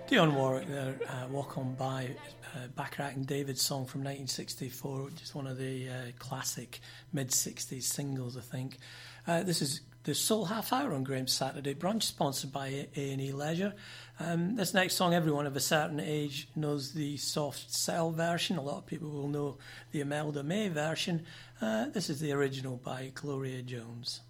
Dionne Warwick there, Walk On By, Bacharach and David's song from 1964, which is one of the classic mid-60s singles, I think. This is the Soul Half Hour on Graham's Saturday Brunch, sponsored by A&E Leisure. This next song, everyone of a certain age knows the Soft Cell version. A lot of people will know the Imelda May version. This is the original by Gloria Jones.